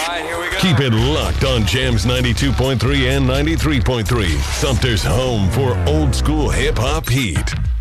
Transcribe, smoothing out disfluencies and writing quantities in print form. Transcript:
right, here we go. Keep it locked on Jams 92.3 and 93.3. Sumter's home for old school hip hop heat.